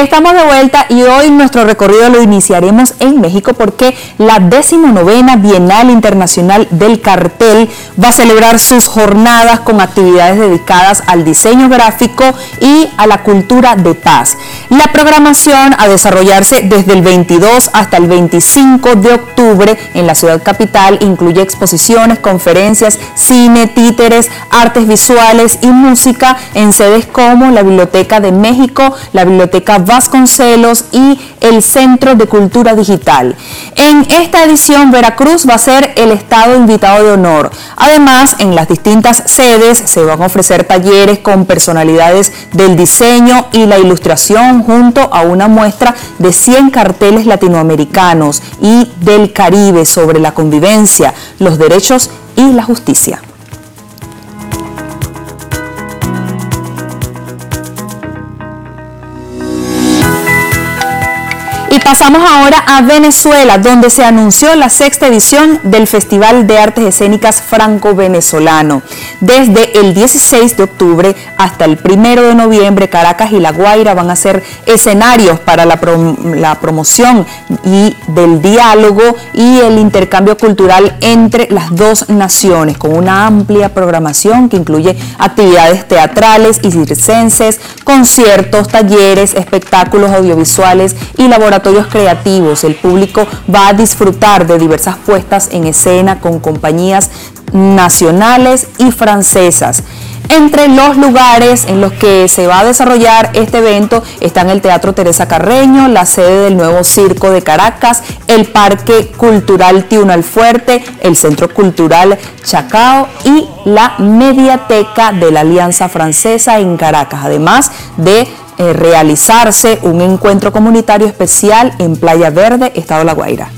Estamos de vuelta y hoy nuestro recorrido lo iniciaremos en México porque la 19ª Bienal Internacional del Cartel va a celebrar sus jornadas con actividades dedicadas al diseño gráfico y a la cultura de paz. La programación a desarrollarse desde el 22 hasta el 25 de octubre en la ciudad capital incluye exposiciones, conferencias, cine, títeres, artes visuales y música en sedes como la Biblioteca de México, la Biblioteca Vasconcelos y el Centro de Cultura Digital. En esta edición, Veracruz va a ser el estado invitado de honor. Además, en las distintas sedes se van a ofrecer talleres con personalidades del diseño y la ilustración junto a una muestra de 100 carteles latinoamericanos y del Caribe sobre la convivencia, los derechos y la justicia. Y pasamos ahora a Venezuela, donde se anunció la 6ª edición del Festival de Artes Escénicas Franco-Venezolano. Desde el 16 de octubre hasta el 1 de noviembre, Caracas y La Guaira van a ser escenarios para la promoción y del diálogo y el intercambio cultural entre las dos naciones, con una amplia programación que incluye actividades teatrales y circenses, conciertos, talleres, espectáculos audiovisuales y laboratorios creativos. El público va a disfrutar de diversas puestas en escena con compañías nacionales y francesas. Entre los lugares en los que se va a desarrollar este evento están el Teatro Teresa Carreño, la sede del nuevo Circo de Caracas, el Parque Cultural Tiuna Alfuerte, el Centro Cultural Chacao y la Mediateca de la Alianza Francesa en Caracas, además de realizarse un encuentro comunitario especial en Playa Verde, Estado La Guaira.